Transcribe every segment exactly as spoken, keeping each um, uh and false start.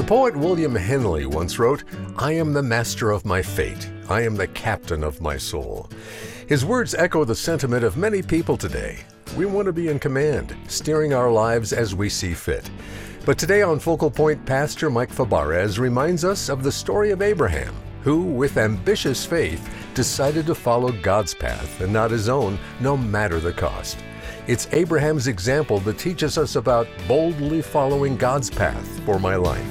The poet William Henley once wrote, "I am the master of my fate. I am the captain of my soul." His words echo the sentiment of many people today. We want to be in command, steering our lives as we see fit. But today on Focal Point, Pastor Mike Fabarez reminds us of the story of Abraham, who, with ambitious faith, decided to follow God's path and not his own, no matter the cost. It's Abraham's example that teaches us about boldly following God's path for my life.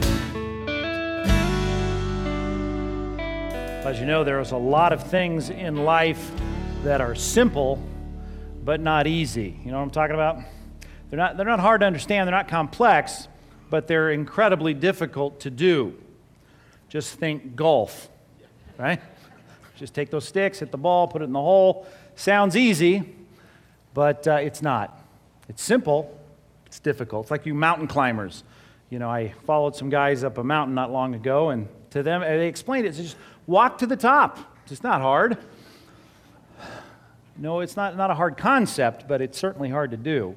As you know, there's a lot of things in life that are simple, but not easy. You know what I'm talking about? They're not, they're not hard to understand, they're not complex, but they're incredibly difficult to do. Just think golf, right? Just take those sticks, hit the ball, put it in the hole. Sounds easy, but uh, it's not. It's simple, it's difficult. It's like you mountain climbers. You know, I followed some guys up a mountain not long ago, and to them, they explained it, it's just walk to the top. It's not hard. No, it's not, not a hard concept, but it's certainly hard to do.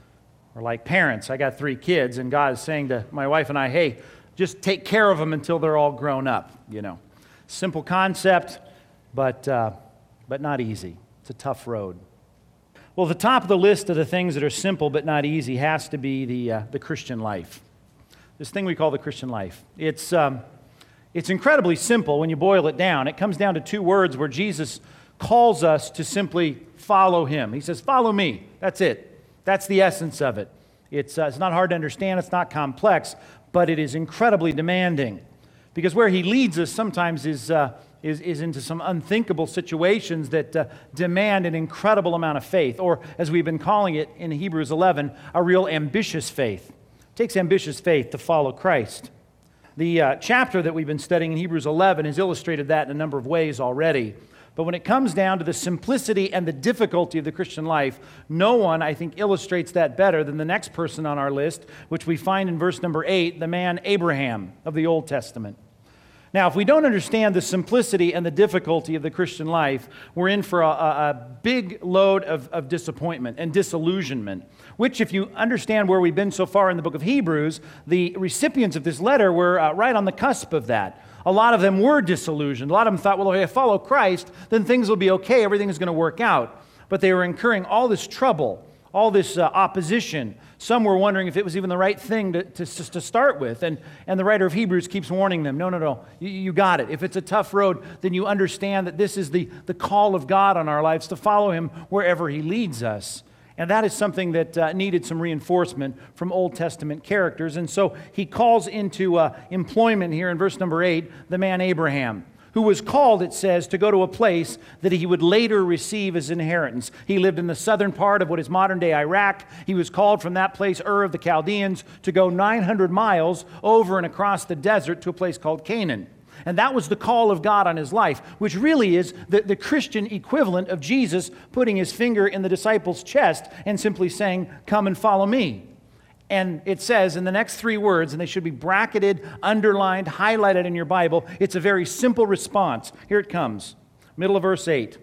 Or like parents, I got three kids, and God is saying to my wife and I, hey, just take care of them until they're all grown up, you know. Simple concept, but uh, but not easy. It's a tough road. Well, the top of the list of the things that are simple but not easy has to be the uh, the Christian life. This thing we call the Christian life. It's um, it's incredibly simple when you boil it down. It comes down to two words where Jesus calls us to simply follow him. He says, follow me. That's it. That's the essence of it. It's, uh, it's not hard to understand, it's not complex, but it is incredibly demanding. Because where he leads us sometimes is, uh, is, is into some unthinkable situations that uh, demand an incredible amount of faith, or as we've been calling it in Hebrews eleven, a real ambitious faith. It takes ambitious faith to follow Christ. The uh, chapter that we've been studying in Hebrews eleven has illustrated that in a number of ways already. But when it comes down to the simplicity and the difficulty of the Christian life, no one, I think, illustrates that better than the next person on our list, which we find in verse number eight, the man Abraham of the Old Testament. Now, if we don't understand the simplicity and the difficulty of the Christian life, we're in for a, a, a big load of, of disappointment and disillusionment, which, if you understand where we've been so far in the book of Hebrews, the recipients of this letter were uh, right on the cusp of that. A lot of them were disillusioned. A lot of them thought, well, if I follow Christ, then things will be okay, everything is going to work out. But they were incurring all this trouble, all this uh, opposition. Some were wondering if it was even the right thing to, to, to start with. And, and the writer of Hebrews keeps warning them, no, no, no, you, you got it. If it's a tough road, then you understand that this is the, the call of God on our lives to follow him wherever he leads us. And that is something that uh, needed some reinforcement from Old Testament characters. And so he calls into uh, employment here in verse number eight, the man Abraham, who was called, it says, to go to a place that he would later receive as inheritance. He lived in the southern part of what is modern-day Iraq. He was called from that place, Ur of the Chaldeans, to go nine hundred miles over and across the desert to a place called Canaan. And that was the call of God on his life, which really is the, the Christian equivalent of Jesus putting his finger in the disciples' chest and simply saying, come and follow me. And it says in the next three words, and they should be bracketed, underlined, highlighted in your Bible, it's a very simple response. Here it comes, middle of verse eight.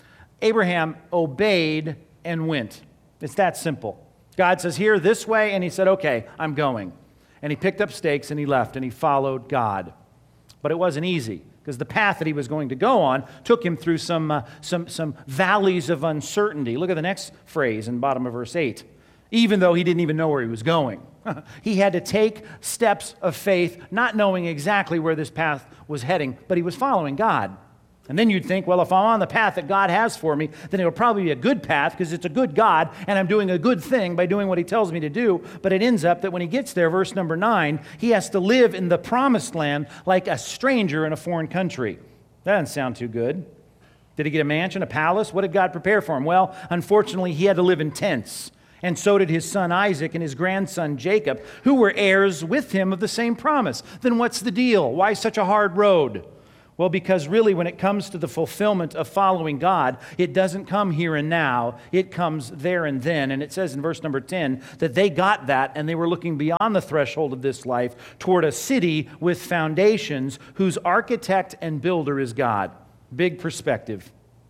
Abraham obeyed and went. It's that simple. God says, here, this way, and he said, okay, I'm going. And he picked up stakes and he left and he followed God. But it wasn't easy, because the path that he was going to go on took him through some, uh, some, some valleys of uncertainty. Look at the next phrase in the bottom of verse eight. Even though he didn't even know where he was going. He had to take steps of faith, not knowing exactly where this path was heading, but he was following God. And then you'd think, well, if I'm on the path that God has for me, then it'll probably be a good path because it's a good God and I'm doing a good thing by doing what he tells me to do. But it ends up that when he gets there, verse number nine, he has to live in the promised land like a stranger in a foreign country. That doesn't sound too good. Did he get a mansion, a palace? What did God prepare for him? Well, unfortunately, he had to live in tents. And so did his son Isaac and his grandson Jacob, who were heirs with him of the same promise. Then what's the deal? Why such a hard road? Well, because really when it comes to the fulfillment of following God, it doesn't come here and now, it comes there and then. And it says in verse number ten that they got that and they were looking beyond the threshold of this life toward a city with foundations whose architect and builder is God. Big perspective.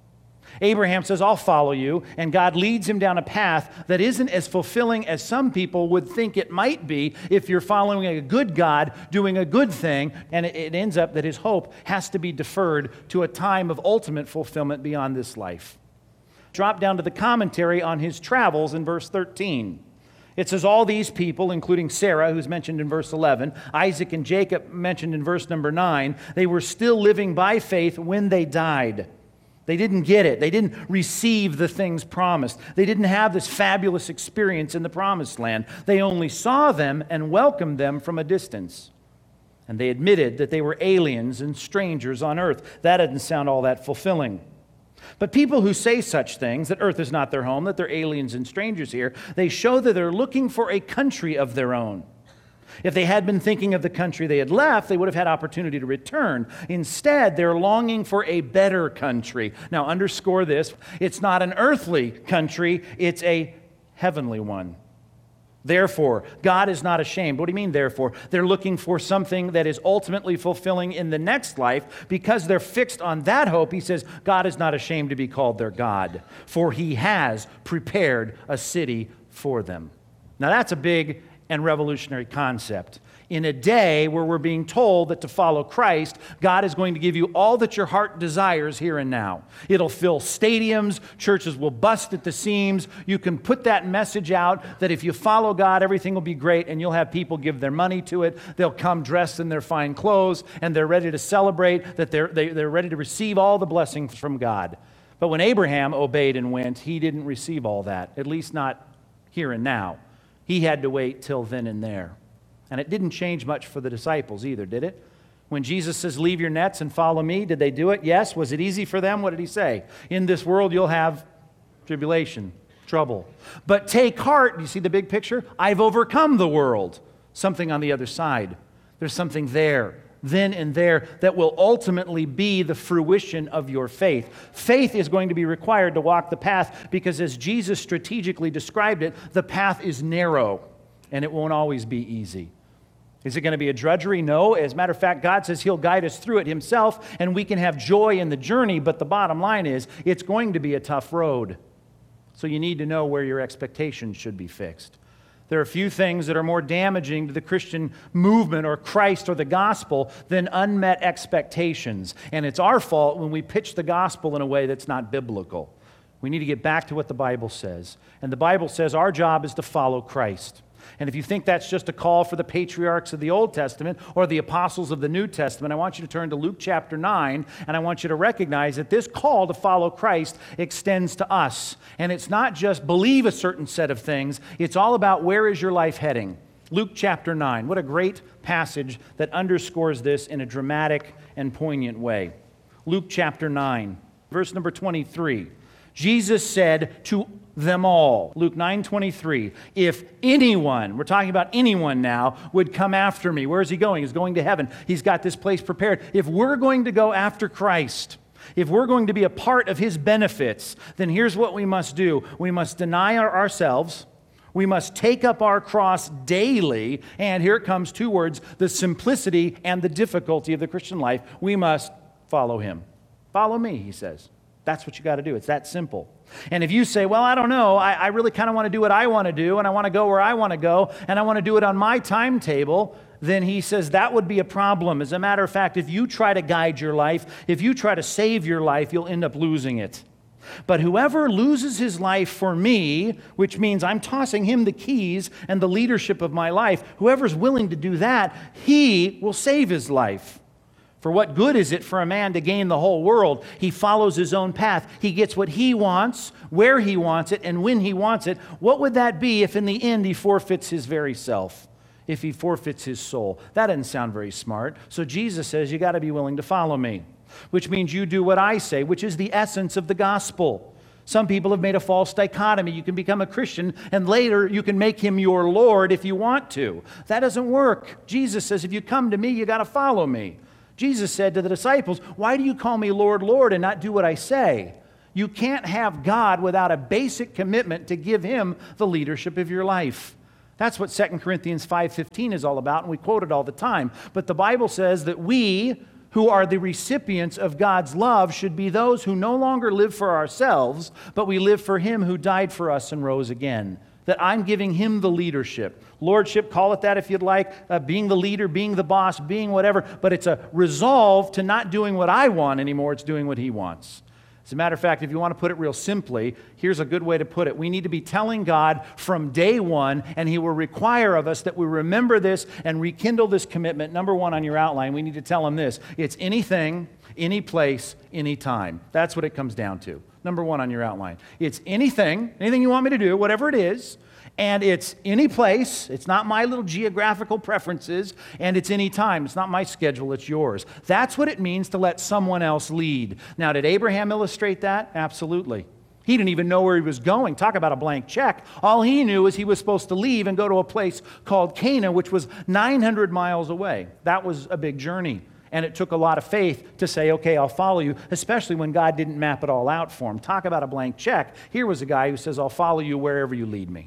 Abraham says, I'll follow you, and God leads him down a path that isn't as fulfilling as some people would think it might be if you're following a good God, doing a good thing, and it, it ends up that his hope has to be deferred to a time of ultimate fulfillment beyond this life. Drop down to the commentary on his travels in verse thirteen. It says, all these people, including Sarah, who's mentioned in verse eleven, Isaac and Jacob mentioned in verse number nine, they were still living by faith when they died. They didn't get it. They didn't receive the things promised. They didn't have this fabulous experience in the promised land. They only saw them and welcomed them from a distance. And they admitted that they were aliens and strangers on earth. That doesn't sound all that fulfilling. But people who say such things, that earth is not their home, that they're aliens and strangers here, they show that they're looking for a country of their own. If they had been thinking of the country they had left, they would have had opportunity to return. Instead, they're longing for a better country. Now, underscore this. It's not an earthly country. It's a heavenly one. Therefore, God is not ashamed. What do you mean, therefore? They're looking for something that is ultimately fulfilling in the next life. Because they're fixed on that hope, he says, God is not ashamed to be called their God, for he has prepared a city for them. Now, that's a big and revolutionary concept. In a day where we're being told that to follow Christ, God is going to give you all that your heart desires here and now. It'll fill stadiums, churches will bust at the seams. You can put that message out that if you follow God, everything will be great, and you'll have people give their money to it. They'll come dressed in their fine clothes, and they're ready to celebrate, that they're, they, they're ready to receive all the blessings from God. But when Abraham obeyed and went, he didn't receive all that, at least not here and now. He had to wait till then and there. And it didn't change much for the disciples either, did it? When Jesus says, leave your nets and follow me, did they do it? Yes. Was it easy for them? What did he say? In this world you'll have tribulation, trouble. But take heart. You see the big picture? I've overcome the world. Something on the other side. There's something there, then and there, that will ultimately be the fruition of your faith. Faith is going to be required to walk the path because, as Jesus strategically described it, the path is narrow and it won't always be easy. Is it going to be a drudgery? No. As a matter of fact, God says he'll guide us through it himself and we can have joy in the journey, but the bottom line is it's going to be a tough road. So you need to know where your expectations should be fixed. There are few things that are more damaging to the Christian movement or Christ or the gospel than unmet expectations. And it's our fault when we pitch the gospel in a way that's not biblical. We need to get back to what the Bible says. And the Bible says our job is to follow Christ. And if you think that's just a call for the patriarchs of the Old Testament or the apostles of the New Testament, I want you to turn to Luke chapter nine, and I want you to recognize that this call to follow Christ extends to us. And it's not just believe a certain set of things, it's all about where is your life heading. Luke chapter nine, what a great passage that underscores this in a dramatic and poignant way. Luke chapter nine, verse number twenty-three. Jesus said to them all, Luke nine twenty-three, if anyone, we're talking about anyone now, would come after me. Where is he going? He's going to heaven. He's got this place prepared. If we're going to go after Christ, if we're going to be a part of his benefits, then here's what we must do. We must deny our ourselves. We must take up our cross daily. And here it comes, two words, the simplicity and the difficulty of the Christian life. We must follow him. Follow me, he says. That's what you got to do. It's that simple. And if you say, well, I don't know, I, I really kind of want to do what I want to do, and I want to go where I want to go, and I want to do it on my timetable, then he says that would be a problem. As a matter of fact, if you try to guide your life, if you try to save your life, you'll end up losing it. But whoever loses his life for me, which means I'm tossing him the keys and the leadership of my life, whoever's willing to do that, he will save his life. For what good is it for a man to gain the whole world? He follows his own path. He gets what he wants, where he wants it, and when he wants it. What would that be if in the end he forfeits his very self? If he forfeits his soul? That doesn't sound very smart. So Jesus says you got to be willing to follow me, which means you do what I say, which is the essence of the gospel. Some people have made a false dichotomy. You can become a Christian and later you can make him your Lord if you want to. That doesn't work. Jesus says if you come to me, you got to follow me. Jesus said to the disciples, why do you call me Lord, Lord, and not do what I say? You can't have God without a basic commitment to give him the leadership of your life. That's what Second Corinthians five fifteen is all about, and we quote it all the time. But the Bible says that we who are the recipients of God's love should be those who no longer live for ourselves, but we live for Him who died for us and rose again. That I'm giving Him the leadership. Lordship, call it that if you'd like, uh, being the leader, being the boss, being whatever, but it's a resolve to not doing what I want anymore, it's doing what He wants. As a matter of fact, if you want to put it real simply, here's a good way to put it. We need to be telling God from day one, and He will require of us that we remember this and rekindle this commitment. Number one on your outline, we need to tell Him this. It's anything, any place, any time. That's what it comes down to. Number one on your outline. It's anything, anything you want me to do, whatever it is, and it's any place. It's not my little geographical preferences, and it's any time. It's not my schedule, it's yours. That's what it means to let someone else lead. Now, did Abraham illustrate that? Absolutely. He didn't even know where he was going. Talk about a blank check. All he knew is he was supposed to leave and go to a place called Canaan, which was nine hundred miles away. That was a big journey. And it took a lot of faith to say, okay, I'll follow you, especially when God didn't map it all out for him. Talk about a blank check. Here was a guy who says, I'll follow you wherever you lead me.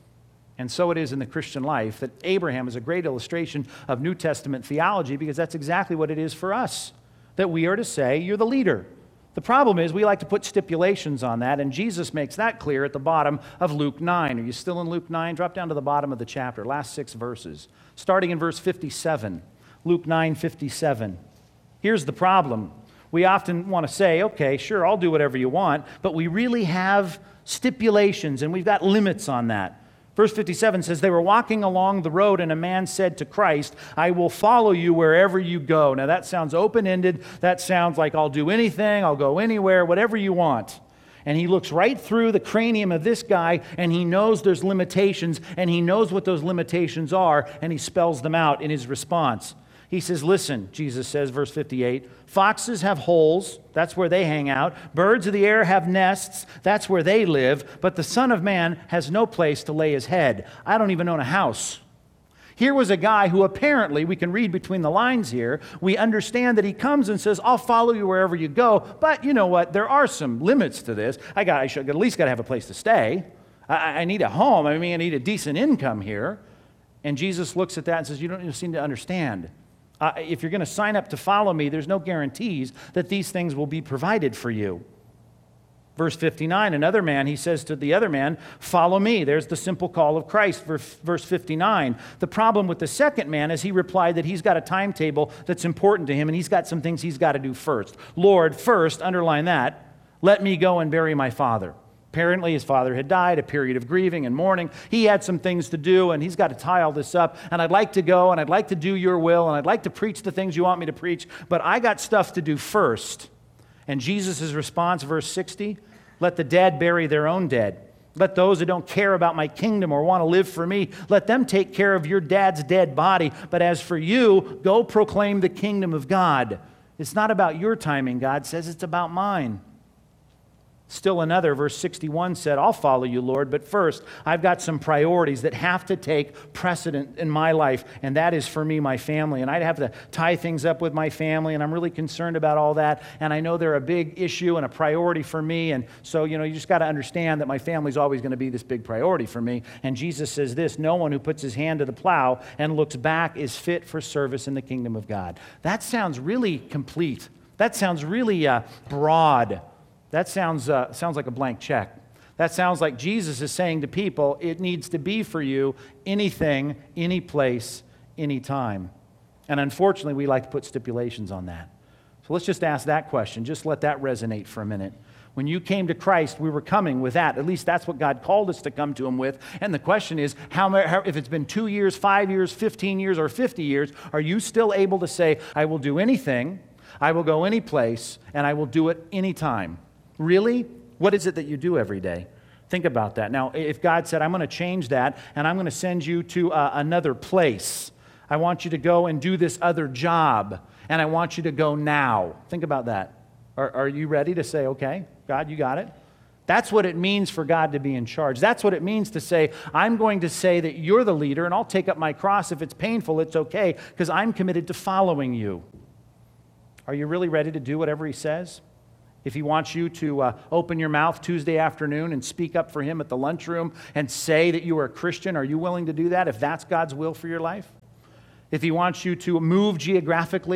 And so it is in the Christian life that Abraham is a great illustration of New Testament theology, because that's exactly what it is for us, that we are to say, you're the leader. The problem is we like to put stipulations on that, and Jesus makes that clear at the bottom of Luke nine. Are you still in Luke nine? Drop down to the bottom of the chapter, last six verses, starting in verse fifty-seven. Luke nine fifty-seven. Here's the problem. We often want to say, okay, sure, I'll do whatever you want, but we really have stipulations, and we've got limits on that. Verse fifty-seven says, they were walking along the road, and a man said to Christ, I will follow you wherever you go. Now that sounds open-ended. That sounds like I'll do anything, I'll go anywhere, whatever you want. And he looks right through the cranium of this guy, and he knows there's limitations, and he knows what those limitations are, and he spells them out in his response. He says, listen, Jesus says, verse fifty-eight, foxes have holes, that's where they hang out. Birds of the air have nests, that's where they live. But the Son of Man has no place to lay his head. I don't even own a house. Here was a guy who apparently, we can read between the lines here, we understand that he comes and says, I'll follow you wherever you go. But you know what? There are some limits to this. I got, I should at least got to have a place to stay. I, I need a home. I mean, I need a decent income here. And Jesus looks at that and says, you don't seem to understand. Uh, if you're going to sign up to follow me, there's no guarantees that these things will be provided for you. Verse fifty-nine, another man, he says to the other man, follow me. There's the simple call of Christ. Verse fifty-nine, the problem with the second man is he replied that he's got a timetable that's important to him, and he's got some things he's got to do first. Lord, first, underline that, let me go and bury my father. Apparently, his father had died, a period of grieving and mourning. He had some things to do, and he's got to tie all this up. And I'd like to go, and I'd like to do your will, and I'd like to preach the things you want me to preach, but I got stuff to do first. And Jesus' response, verse sixty, let the dead bury their own dead. Let those who don't care about my kingdom or want to live for me, let them take care of your dad's dead body. But as for you, go proclaim the kingdom of God. It's not about your timing, God says, it's about mine. Still another, verse sixty-one said, I'll follow you, Lord, but first, I've got some priorities that have to take precedent in my life, and that is for me, my family. And I'd have to tie things up with my family, and I'm really concerned about all that, and I know they're a big issue and a priority for me, and so, you know, you just got to understand that my family's always going to be this big priority for me. And Jesus says this, no one who puts his hand to the plow and looks back is fit for service in the kingdom of God. That sounds really complete. That sounds really uh, broad. That sounds uh, sounds like a blank check. That sounds like Jesus is saying to people, it needs to be for you anything, any place, any time. And unfortunately, we like to put stipulations on that. So let's just ask that question. Just let that resonate for a minute. When you came to Christ, we were coming with that. At least that's what God called us to come to Him with. And the question is, how, how if it's been two years, five years, fifteen years, or fifty years, are you still able to say, I will do anything, I will go any place, and I will do it anytime? Really? What is it that you do every day? Think about that. Now, if God said, I'm going to change that, and I'm going to send you to uh, another place. I want you to go and do this other job, and I want you to go now. Think about that. Are, are you ready to say, okay, God, you got it? That's what it means for God to be in charge. That's what it means to say, I'm going to say that you're the leader, and I'll take up my cross. If it's painful, it's okay, because I'm committed to following you. Are you really ready to do whatever He says? If He wants you to uh, open your mouth Tuesday afternoon and speak up for Him at the lunchroom and say that you are a Christian, are you willing to do that if that's God's will for your life? If He wants you to move geographically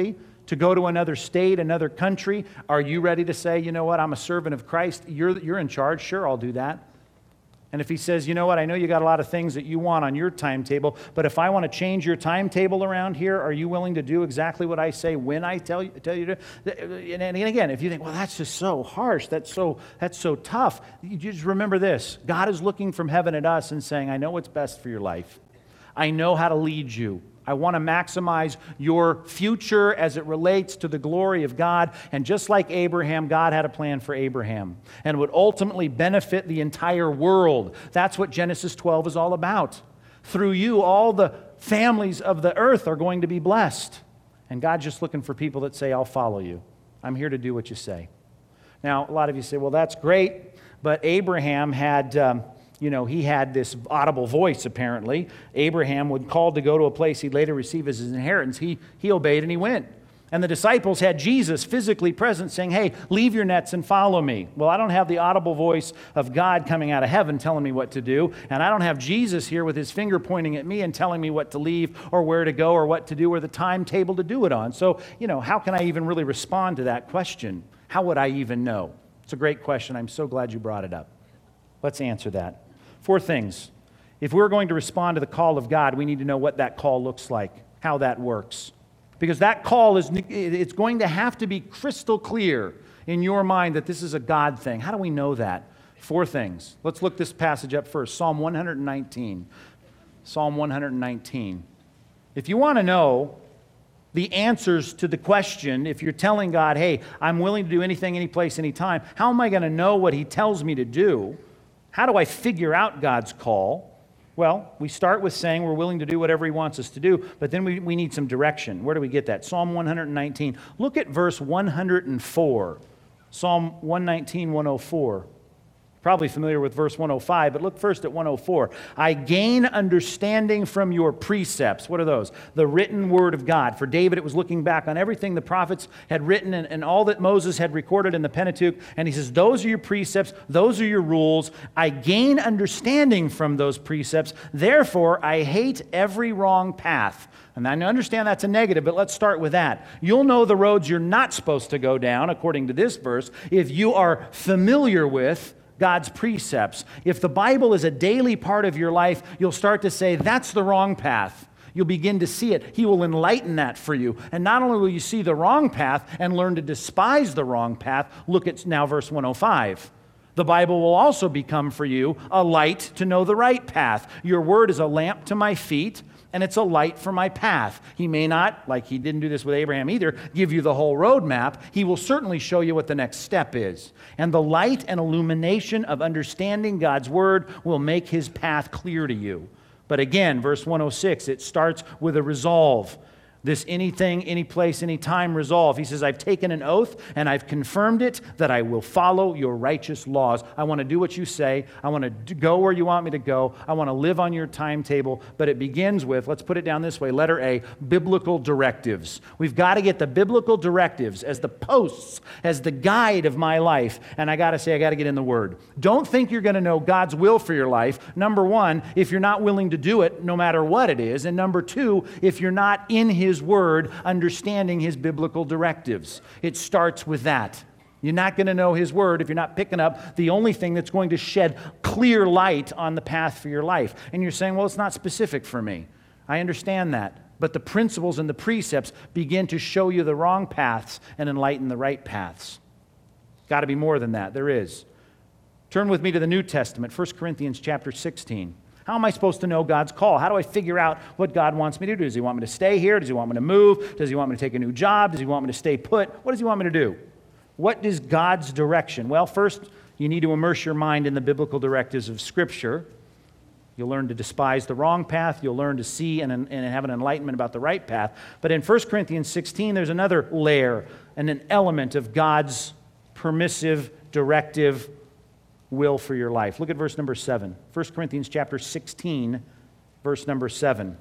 to go to another state, another country, are you ready to say, you know what, I'm a servant of Christ, you're, you're in charge, sure, I'll do that. And if he says, you know what, I know you got a lot of things that you want on your timetable, but if I want to change your timetable around here, are you willing to do exactly what I say when I tell you, tell you to? And again, if you think, well, that's just so harsh, that's so, that's so tough, you just remember this. God is looking from heaven at us and saying, I know what's best for your life. I know how to lead you. I want to maximize your future as it relates to the glory of God. And just like Abraham, God had a plan for Abraham and would ultimately benefit the entire world. That's what Genesis twelve is all about. Through you, all the families of the earth are going to be blessed. And God's just looking for people that say, I'll follow you. I'm here to do what you say. Now, a lot of you say, well, that's great, but Abraham had... Um, You know, he had this audible voice, apparently. Abraham would call to go to a place he'd later receive as his inheritance. He, he obeyed and he went. And the disciples had Jesus physically present saying, hey, leave your nets and follow me. Well, I don't have the audible voice of God coming out of heaven telling me what to do. And I don't have Jesus here with his finger pointing at me and telling me what to leave or where to go or what to do or the timetable to do it on. So, you know, how can I even really respond to that question? How would I even know? It's a great question. I'm so glad you brought it up. Let's answer that. Four things. If we're going to respond to the call of God, we need to know what that call looks like, how that works. Because that call is, it's going to have to be crystal clear in your mind that this is a God thing. How do we know that? Four things. Let's look this passage up first. Psalm one nineteen. Psalm one nineteen. If you want to know the answers to the question, if you're telling God, hey, I'm willing to do anything, any place, any time, how am I going to know what he tells me to do? How do I figure out God's call? Well, we start with saying we're willing to do whatever he wants us to do, but then we, we need some direction. Where do we get that? Psalm one nineteen. Look at verse one oh four. Psalm one nineteen, one oh four. Probably familiar with verse one oh five, but look first at one oh four. I gain understanding from your precepts. What are those? The written word of God. For David, it was looking back on everything the prophets had written and, and all that Moses had recorded in the Pentateuch. And he says, those are your precepts. Those are your rules. I gain understanding from those precepts. Therefore, I hate every wrong path. And I understand that's a negative, but let's start with that. You'll know the roads you're not supposed to go down, according to this verse, if you are familiar with God's precepts. If the Bible is a daily part of your life, you'll start to say, that's the wrong path. You'll begin to see it. He will enlighten that for you. And not only will you see the wrong path and learn to despise the wrong path, look at now verse one oh five. The Bible will also become for you a light to know the right path. Your word is a lamp to my feet, and it's a light for my path. He may not, like he didn't do this with Abraham either, give you the whole roadmap. He will certainly show you what the next step is. And the light and illumination of understanding God's word will make his path clear to you. But again, verse one oh six, it starts with a resolve. This anything, any place, any time resolve. He says, I've taken an oath and I've confirmed it that I will follow your righteous laws. I want to do what you say. I want to go where you want me to go. I want to live on your timetable. But it begins with, let's put it down this way, letter A, biblical directives. We've got to get the biblical directives as the posts, as the guide of my life. And I got to say, I got to get in the Word. Don't think you're going to know God's will for your life. Number one, if you're not willing to do it, no matter what it is. And number two, if you're not in His His Word, understanding His biblical directives. It starts with that. You're not going to know His Word if you're not picking up the only thing that's going to shed clear light on the path for your life. And you're saying, well, it's not specific for me. I understand that. But the principles and the precepts begin to show you the wrong paths and enlighten the right paths. Got to be more than that. There is. Turn with me to the New Testament, First Corinthians chapter sixteen. How am I supposed to know God's call? How do I figure out what God wants me to do? Does He want me to stay here? Does He want me to move? Does He want me to take a new job? Does He want me to stay put? What does He want me to do? What is God's direction? Well, first, you need to immerse your mind in the biblical directives of Scripture. You'll learn to despise the wrong path. You'll learn to see and, and have an enlightenment about the right path. But in First Corinthians sixteen, there's another layer and an element of God's permissive, directive will for your life. Look at verse number seven. First Corinthians chapter sixteen, verse number seven.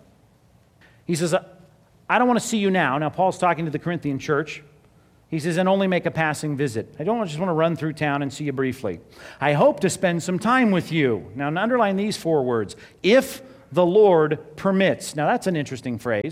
He says, I don't want to see you now. Now, Paul's talking to the Corinthian church. He says, and only make a passing visit. I don't just want to run through town and see you briefly. I hope to spend some time with you. Now, underline these four words. If the Lord permits. Now, that's an interesting phrase.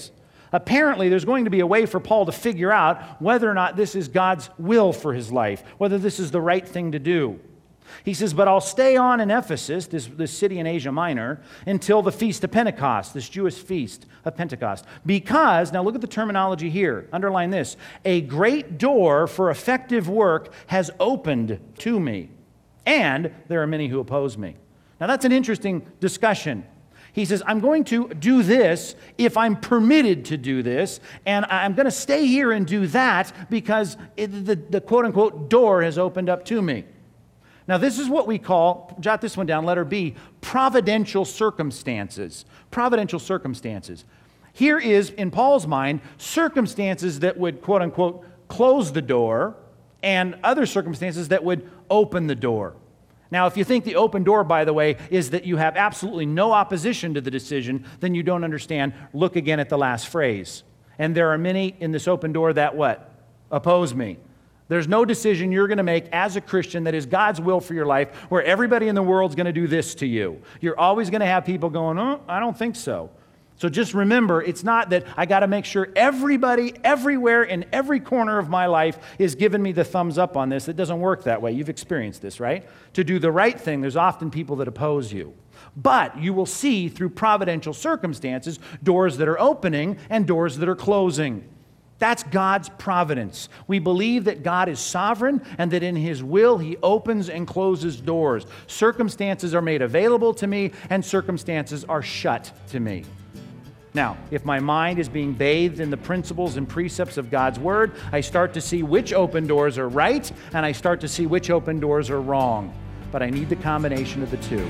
Apparently, there's going to be a way for Paul to figure out whether or not this is God's will for his life, whether this is the right thing to do. He says, but I'll stay on in Ephesus, this, this city in Asia Minor, until the Feast of Pentecost, this Jewish feast of Pentecost. Because, now look at the terminology here, underline this, a great door for effective work has opened to me, and there are many who oppose me. Now that's an interesting discussion. He says, I'm going to do this if I'm permitted to do this, and I'm going to stay here and do that because it, the, the quote-unquote door has opened up to me. Now, this is what we call, jot this one down, letter B, providential circumstances. Providential circumstances. Here is, in Paul's mind, circumstances that would, quote-unquote, close the door, and other circumstances that would open the door. Now, if you think the open door, by the way, is that you have absolutely no opposition to the decision, then you don't understand. Look again at the last phrase. And there are many in this open door that what? Oppose me. There's no decision you're going to make as a Christian that is God's will for your life where everybody in the world's going to do this to you. You're always going to have people going, oh, I don't think so. So just remember, it's not that I got to make sure everybody, everywhere, in every corner of my life is giving me the thumbs up on this. It doesn't work that way. You've experienced this, right? To do the right thing, there's often people that oppose you. But you will see through providential circumstances doors that are opening and doors that are closing. That's God's providence. We believe that God is sovereign and that in His will He opens and closes doors. Circumstances are made available to me and circumstances are shut to me. Now, if my mind is being bathed in the principles and precepts of God's Word, I start to see which open doors are right and I start to see which open doors are wrong. But I need the combination of the two.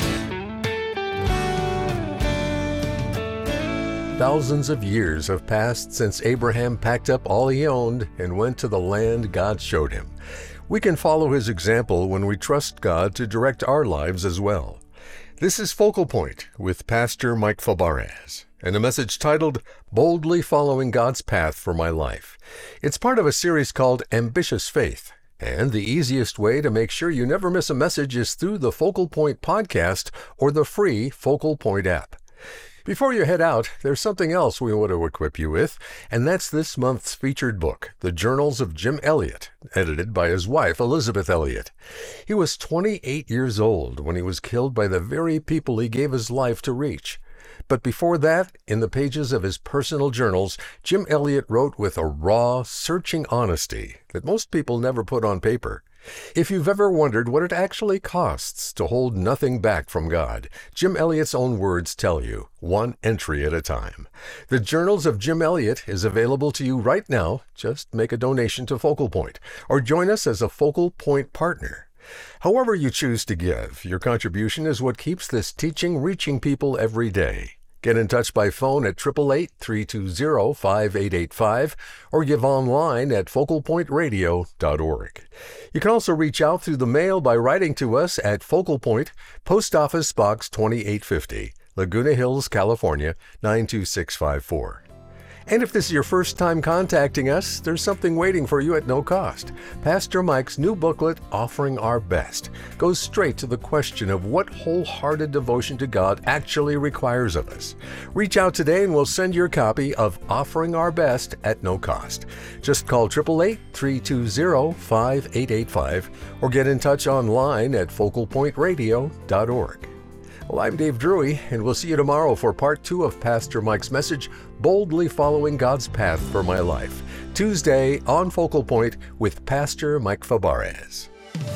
Thousands of years have passed since Abraham packed up all he owned and went to the land God showed him. We can follow his example when we trust God to direct our lives as well. This is Focal Point with Pastor Mike Fabarez, and a message titled, Boldly Following God's Path for My Life. It's part of a series called Ambitious Faith, and the easiest way to make sure you never miss a message is through the Focal Point podcast or the free Focal Point app. Before you head out, there's something else we want to equip you with, and that's this month's featured book, The Journals of Jim Elliot, edited by his wife, Elisabeth Elliot. He was twenty-eight years old when he was killed by the very people he gave his life to reach. But before that, in the pages of his personal journals, Jim Elliot wrote with a raw, searching honesty that most people never put on paper. If you've ever wondered what it actually costs to hold nothing back from God, Jim Elliot's own words tell you, one entry at a time. The Journals of Jim Elliot is available to you right now. Just make a donation to Focal Point, or join us as a Focal Point partner. However you choose to give, your contribution is what keeps this teaching reaching people every day. Get in touch by phone at eight eight eight, three two zero, five eight eight five or give online at focal point radio dot org. You can also reach out through the mail by writing to us at Focal Point, Post Office Box twenty-eight fifty, Laguna Hills, California, nine two six five four. And if this is your first time contacting us, there's something waiting for you at no cost. Pastor Mike's new booklet, Offering Our Best, goes straight to the question of what wholehearted devotion to God actually requires of us. Reach out today and we'll send your copy of Offering Our Best at no cost. Just call eight eight eight, three two zero, five eight eight five or get in touch online at focal point radio dot org. Well, I'm Dave Drury, and we'll see you tomorrow for part two of Pastor Mike's message, Boldly Following God's Path for My Life, Tuesday on Focal Point with Pastor Mike Fabarez.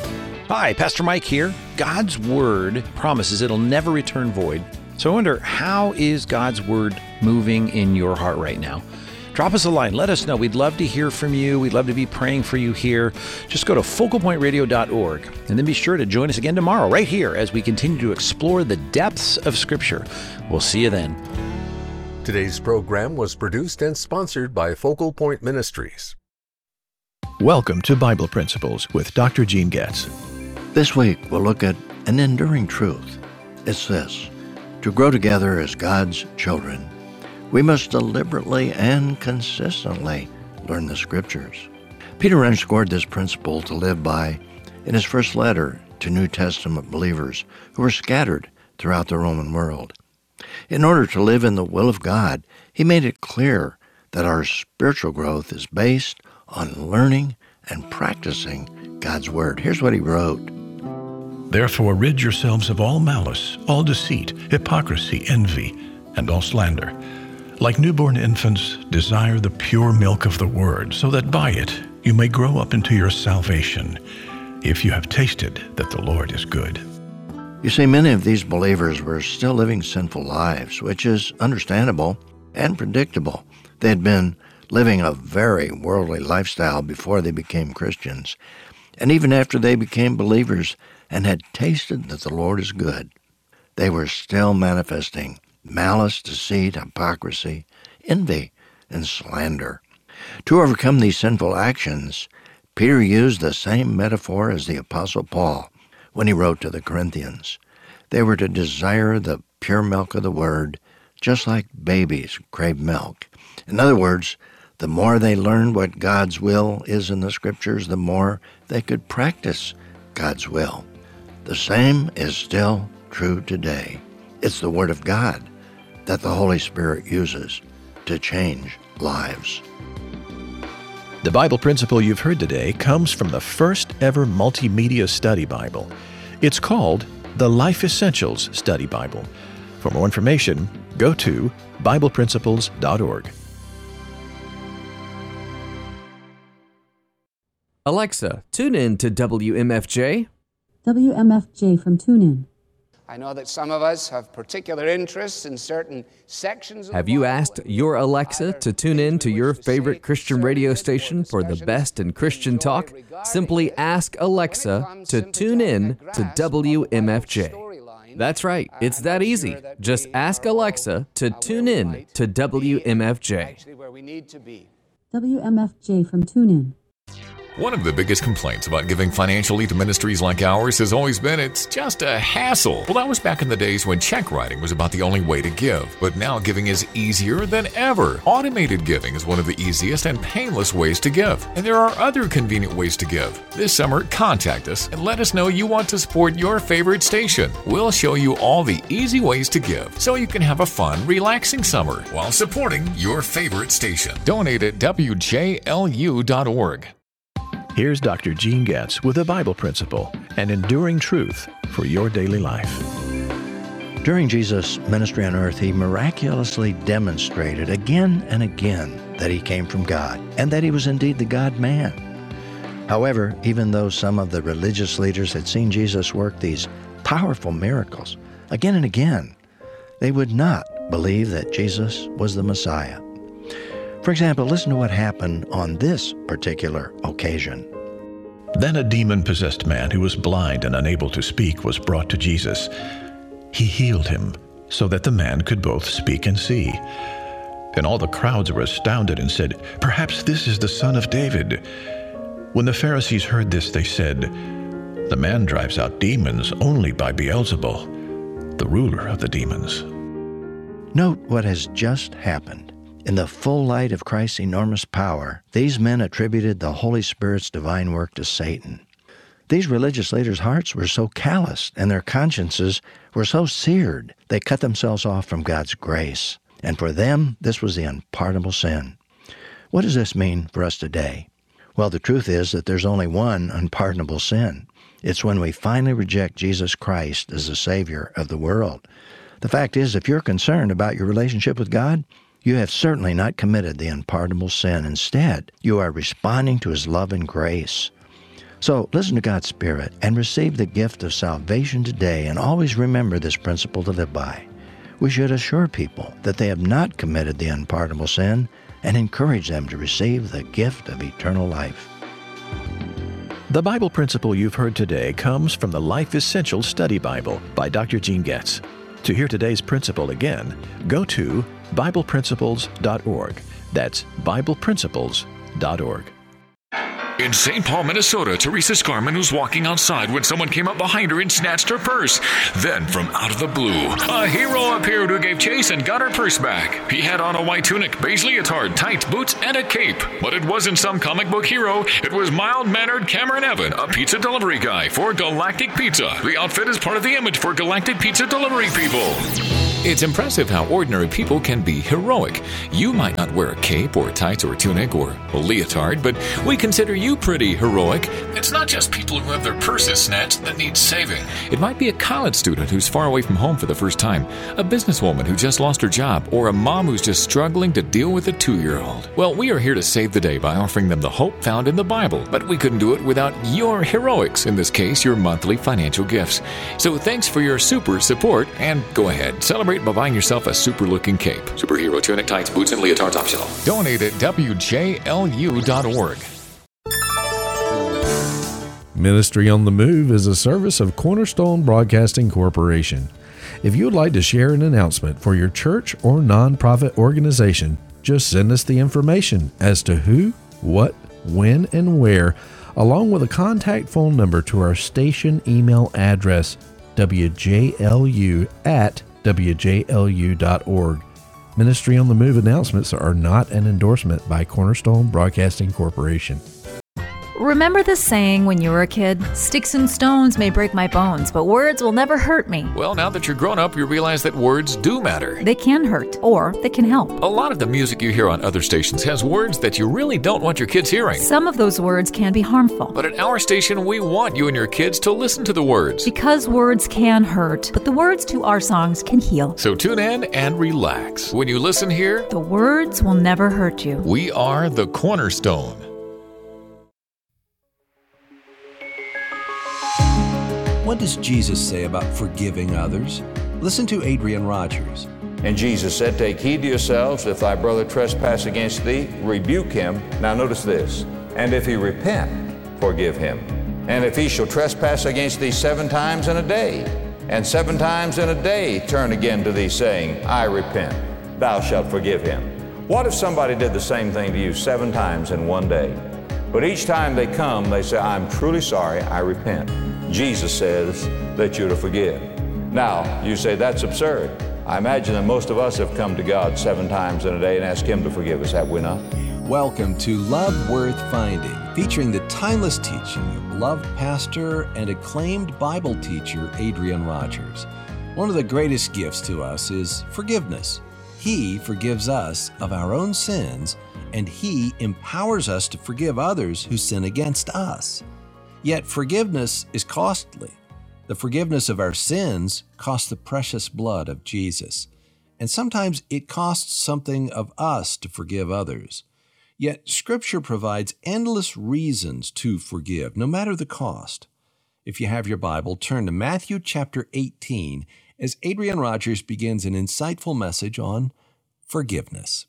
Hi, Pastor Mike here. God's Word promises it'll never return void. So I wonder, how is God's Word moving in your heart right now? Drop us a line. Let us know. We'd love to hear from you. We'd love to be praying for you here. Just go to focal point radio dot org and then be sure to join us again tomorrow right here as we continue to explore the depths of Scripture. We'll see you then. Today's program was produced and sponsored by Focal Point Ministries. Welcome to Bible Principles with Doctor Gene Getz. This week we'll look at an enduring truth. It's this: to grow together as God's children, we must deliberately and consistently learn the Scriptures. Peter underscored this principle to live by in his first letter to New Testament believers who were scattered throughout the Roman world. In order to live in the will of God, he made it clear that our spiritual growth is based on learning and practicing God's Word. Here's what he wrote. Therefore rid yourselves of all malice, all deceit, hypocrisy, envy, and all slander. Like newborn infants, desire the pure milk of the Word, so that by it you may grow up into your salvation, if you have tasted that the Lord is good. You see, many of these believers were still living sinful lives, which is understandable and predictable. They had been living a very worldly lifestyle before they became Christians. And even after they became believers and had tasted that the Lord is good, they were still manifesting malice, deceit, hypocrisy, envy, and slander. To overcome these sinful actions, Peter used the same metaphor as the Apostle Paul when he wrote to the Corinthians. They were to desire the pure milk of the Word, just like babies crave milk. In other words, the more they learned what God's will is in the Scriptures, the more they could practice God's will. The same is still true today. It's the Word of God that the Holy Spirit uses to change lives. The Bible principle you've heard today comes from the first ever multimedia study Bible. It's called the Life Essentials Study Bible. For more information, go to Bible Principles dot org. Alexa, tune in to W M F J. W M F J from TuneIn. I know that some of us have particular interests in certain sections of Have the you Bible. asked your Alexa to tune in to your favorite Christian radio station for the best in Christian talk? Simply ask Alexa to tune in to W M F J. That's right, it's that easy. Just ask Alexa to tune in to W M F J. W M F J from TuneIn. One of the biggest complaints about giving financially to ministries like ours has always been it's just a hassle. Well, that was back in the days when check writing was about the only way to give. But now giving is easier than ever. Automated giving is one of the easiest and painless ways to give. And there are other convenient ways to give. This summer, contact us and let us know you want to support your favorite station. We'll show you all the easy ways to give so you can have a fun, relaxing summer while supporting your favorite station. Donate at W J L U dot org. Here's Doctor Gene Getz with a Bible principle, an enduring truth for your daily life. During Jesus' ministry on earth, he miraculously demonstrated again and again that he came from God and that he was indeed the God-man. However, even though some of the religious leaders had seen Jesus work these powerful miracles again and again, they would not believe that Jesus was the Messiah. For example, listen to what happened on this particular occasion. Then a demon-possessed man who was blind and unable to speak was brought to Jesus. He healed him so that the man could both speak and see. Then all the crowds were astounded and said, "Perhaps this is the son of David." When the Pharisees heard this, they said, "The man drives out demons only by Beelzebul, the ruler of the demons." Note what has just happened. In the full light of Christ's enormous power, these men attributed the Holy Spirit's divine work to Satan. These religious leaders' hearts were so calloused and their consciences were so seared, they cut themselves off from God's grace. And for them, this was the unpardonable sin. What does this mean for us today? Well, the truth is that there's only one unpardonable sin. It's when we finally reject Jesus Christ as the Savior of the world. The fact is, if you're concerned about your relationship with God, you have certainly not committed the unpardonable sin. Instead, you are responding to His love and grace. So listen to God's Spirit and receive the gift of salvation today, and always remember this principle to live by. We should assure people that they have not committed the unpardonable sin and encourage them to receive the gift of eternal life. The Bible principle you've heard today comes from the Life Essentials Study Bible by Doctor Gene Getz. To hear today's principle again, go to Bible Principles dot org. That's Bible Principles dot org. In Saint Paul, Minnesota, Teresa Scarman was walking outside when someone came up behind her and snatched her purse. Then, from out of the blue, a hero appeared who gave chase and got her purse back. He had on a white tunic, beige leotard, tights, boots, and a cape. But it wasn't some comic book hero. It was mild-mannered Cameron Evan, a pizza delivery guy for Galactic Pizza. The outfit is part of the image for Galactic Pizza delivery people. It's impressive how ordinary people can be heroic. You might not wear a cape or tights or a tunic or a leotard, but we consider you pretty heroic. It's not just people who have their purses snatched that need saving. It might be a college student who's far away from home for the first time, a businesswoman who just lost her job, or a mom who's just struggling to deal with a two-year-old. Well, we are here to save the day by offering them the hope found in the Bible, but we couldn't do it without your heroics, in this case, your monthly financial gifts. So thanks for your super support, and go ahead, celebrate by buying yourself a super-looking cape. Superhero tunic, tights, boots, and leotards optional. Donate at W J L U dot org. Ministry on the Move is a service of Cornerstone Broadcasting Corporation. If you would like to share an announcement for your church or nonprofit organization, just send us the information as to who, what, when, and where, along with a contact phone number to our station email address, W J L U at W J L U dot org. Ministry on the Move announcements are not an endorsement by Cornerstone Broadcasting Corporation. Remember the saying when you were a kid? Sticks and stones may break my bones, but words will never hurt me. Well, now that you're grown up, you realize that words do matter. They can hurt, or they can help. A lot of the music you hear on other stations has words that you really don't want your kids hearing. Some of those words can be harmful. But at our station, we want you and your kids to listen to the words. Because words can hurt, but the words to our songs can heal. So tune in and relax. When you listen here, the words will never hurt you. We are the Cornerstone. What does Jesus say about forgiving others? Listen to Adrian Rogers. And Jesus said, "Take heed to yourselves, if thy brother trespass against thee, rebuke him." Now notice this, "And if he repent, forgive him. And if he shall trespass against thee seven times in a day, and seven times in a day turn again to thee, saying, I repent, thou shalt forgive him." What if somebody did the same thing to you seven times in one day? But each time they come, they say, "I'm truly sorry, I repent." Jesus says that you're to forgive. Now, you say, that's absurd. I imagine that most of us have come to God seven times in a day and asked Him to forgive us, have we not? Welcome to Love Worth Finding, featuring the timeless teaching of beloved pastor and acclaimed Bible teacher Adrian Rogers. One of the greatest gifts to us is forgiveness. He forgives us of our own sins, and He empowers us to forgive others who sin against us. Yet forgiveness is costly. The forgiveness of our sins costs the precious blood of Jesus. And sometimes it costs something of us to forgive others. Yet Scripture provides endless reasons to forgive, no matter the cost. If you have your Bible, turn to Matthew chapter eighteen as Adrian Rogers begins an insightful message on forgiveness.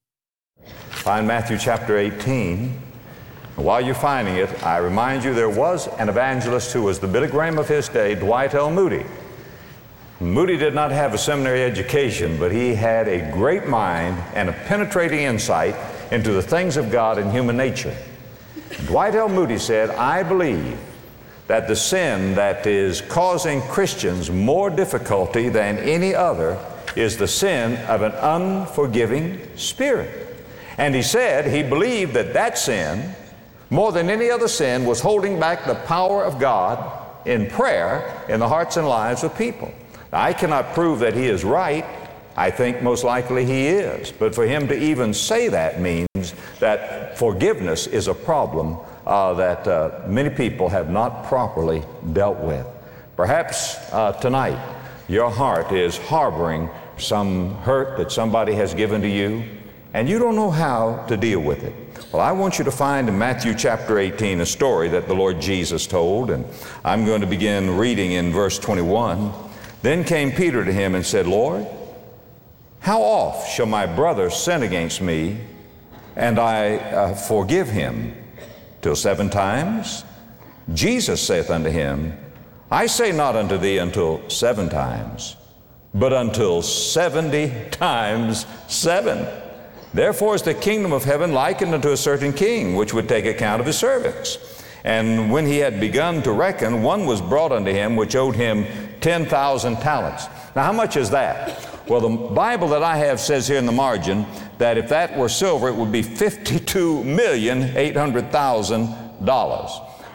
Find Matthew chapter eighteen. While you're finding it, I remind you there was an evangelist who was the Billy Graham of his day, Dwight L. Moody. Moody did not have a seminary education, but he had a great mind and a penetrating insight into the things of God and human nature. Dwight L. Moody said, "I believe that the sin that is causing Christians more difficulty than any other is the sin of an unforgiving spirit." And he said he believed that that sin, more than any other sin, was holding back the power of God in prayer in the hearts and lives of people. Now, I cannot prove that he is right. I think most likely he is. But for him to even say that means that forgiveness is a problem uh, that uh, many people have not properly dealt with. Perhaps uh, tonight your heart is harboring some hurt that somebody has given to you, and you don't know how to deal with it. Well, I want you to find in Matthew chapter eighteen a story that the Lord Jesus told, and I'm going to begin reading in verse twenty-one. "Then came Peter to him and said, Lord, how oft shall my brother sin against me, and I uh, forgive him? Till seven times? Jesus saith unto him, I say not unto thee until seven times, but until seventy times seven. Therefore is the kingdom of heaven likened unto a certain king, which would take account of his servants. And when he had begun to reckon, one was brought unto him, which owed him ten thousand talents. Now, how much is that? Well, the Bible that I have says here in the margin that if that were silver, it would be fifty-two million eight hundred thousand dollars.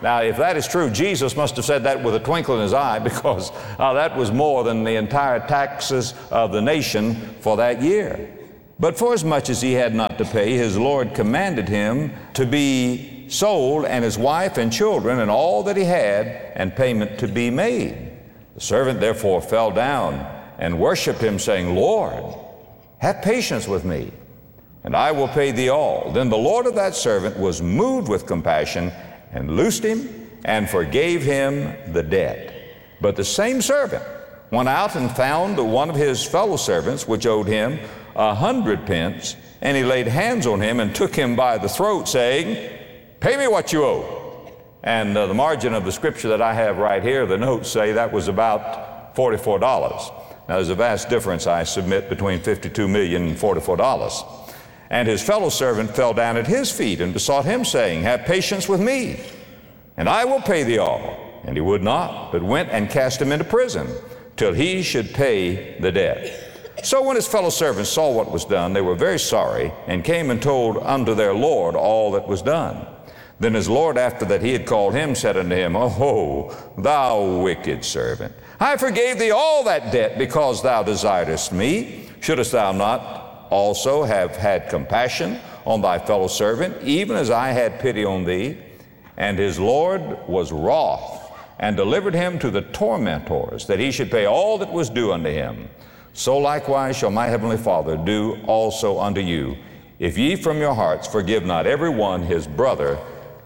Now, if that is true, Jesus must have said that with a twinkle in his eye, because uh, that was more than the entire taxes of the nation for that year. But for as much as he had not to pay, his Lord commanded him to be sold, and his wife and children and all that he had, and payment to be made. The servant therefore fell down and worshiped him, saying, Lord, have patience with me, and I will pay thee all. Then the Lord of that servant was moved with compassion, and loosed him, and forgave him the debt. But the same servant went out and found one of his fellow servants, which owed him a hundred pence, and he laid hands on him and took him by the throat, saying, Pay me what you owe. And uh, the margin of the scripture that I have right here, the notes say that was about forty-four dollars. Now there's a vast difference, I submit, between fifty-two million dollars and forty-four dollars. And his fellow servant fell down at his feet and besought him, saying, Have patience with me, and I will pay thee all. And he would not, but went and cast him into prison, till he should pay the debt. So when his fellow servants saw what was done, they were very sorry, and came and told unto their Lord all that was done. Then his Lord, after that he had called him, said unto him, O thou wicked servant, I forgave thee all that debt, because thou desiredest me. Shouldest thou not also have had compassion on thy fellow servant, even as I had pity on thee? And his Lord was wroth, and delivered him to the tormentors, that he should pay all that was due unto him. So likewise shall my heavenly Father do also unto you, if ye from your hearts forgive not every one his brother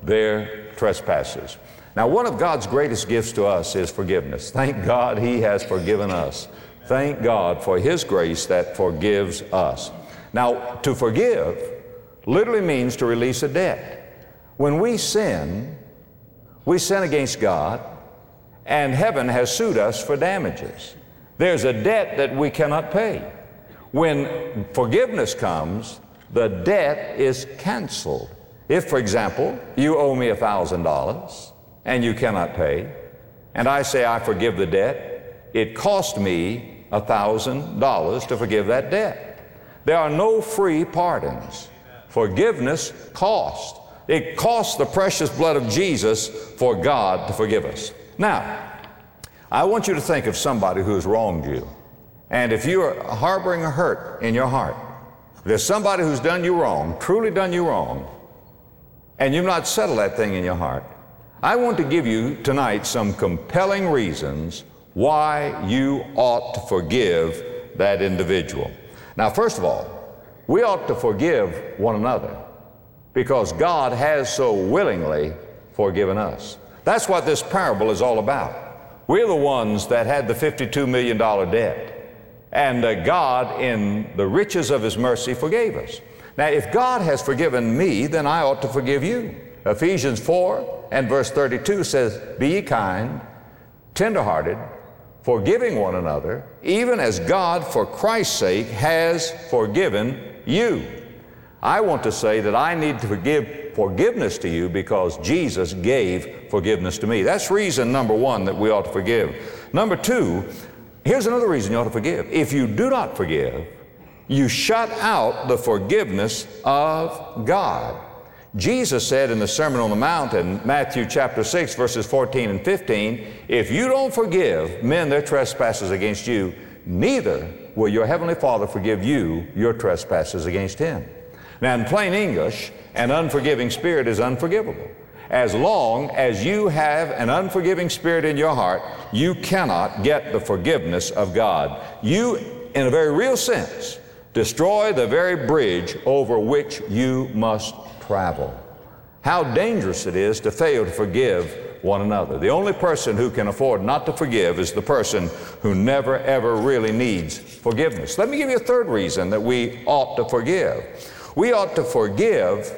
their trespasses. Now, one of God's greatest gifts to us is forgiveness. Thank God he has forgiven us. Thank God for his grace that forgives us. Now, to forgive literally means to release a debt. When we sin, we sin against God, and heaven has sued us for damages. There's a debt that we cannot pay. When forgiveness comes, the debt is canceled. If, for example, you owe me one thousand dollars and you cannot pay, and I say I forgive the debt, it cost me one thousand dollars to forgive that debt. There are no free pardons. Forgiveness costs. It costs the precious blood of Jesus for God to forgive us. Now, I want you to think of somebody who has wronged you. And if you are harboring a hurt in your heart, there's somebody who's done you wrong, truly done you wrong, and you've not settled that thing in your heart, I want to give you tonight some compelling reasons why you ought to forgive that individual. Now, first of all, we ought to forgive one another because God has so willingly forgiven us. That's what this parable is all about. We're the ones that had the fifty-two million dollars debt, and uh, God, in the riches of his mercy, forgave us. Now, if God has forgiven me, then I ought to forgive you. Ephesians four and verse thirty-two says, Be ye kind, tenderhearted, forgiving one another, even as God, for Christ's sake, has forgiven you. I want to say that I need to forgive forgiveness to you because Jesus gave forgiveness to me. That's reason number one that we ought to forgive. Number two, here's another reason you ought to forgive. If you do not forgive, you shut out the forgiveness of God. Jesus said in the Sermon on the Mount in Matthew chapter six, verses fourteen and fifteen, if you don't forgive men their trespasses against you, neither will your heavenly Father forgive you your trespasses against him. Now, in plain English, an unforgiving spirit is unforgivable. As long as you have an unforgiving spirit in your heart, you cannot get the forgiveness of God. You, in a very real sense, destroy the very bridge over which you must travel. How dangerous it is to fail to forgive one another. The only person who can afford not to forgive is the person who never, ever really needs forgiveness. Let me give you a third reason that we ought to forgive. We ought to forgive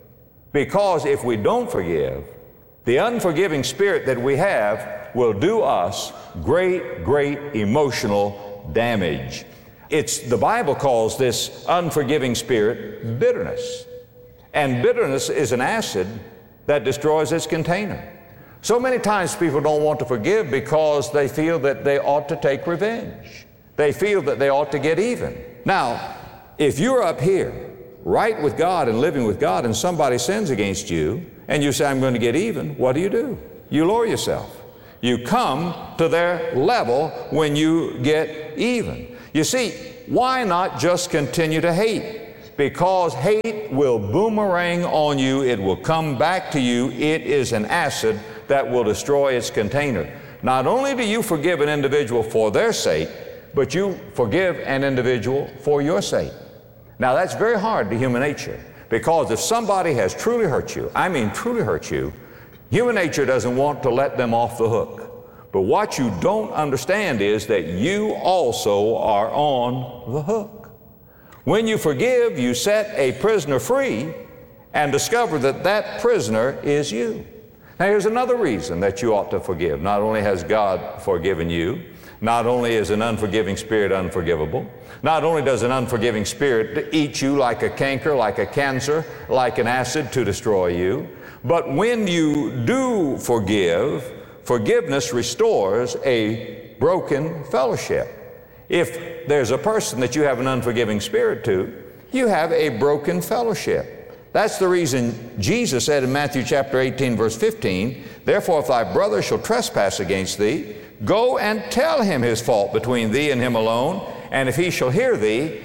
because if we don't forgive, the unforgiving spirit that we have will do us great, great emotional damage. It's, the Bible calls this unforgiving spirit bitterness. And bitterness is an acid that destroys its container. So many times people don't want to forgive because they feel that they ought to take revenge. They feel that they ought to get even. Now, if you're up here, right with God and living with God, and somebody sins against you, and you say, I'm going to get even, what do you do? You lower yourself. You come to their level when you get even. You see, why not just continue to hate? Because hate will boomerang on you. It will come back to you. It is an acid that will destroy its container. Not only do you forgive an individual for their sake, but you forgive an individual for your sake. Now, that's very hard to human nature, because if somebody has truly hurt you, I mean truly hurt you, human nature doesn't want to let them off the hook. But what you don't understand is that you also are on the hook. When you forgive, you set a prisoner free and discover that that prisoner is you. Now, here's another reason that you ought to forgive. Not only has God forgiven you, not only is an unforgiving spirit unforgivable, not only does an unforgiving spirit eat you like a canker, like a cancer, like an acid to destroy you, but when you do forgive, forgiveness restores a broken fellowship. If there's a person that you have an unforgiving spirit to, you have a broken fellowship. That's the reason Jesus said in Matthew chapter eighteen, verse fifteen, therefore if thy brother shall trespass against thee, go and tell him his fault between thee and him alone, and if he shall hear thee,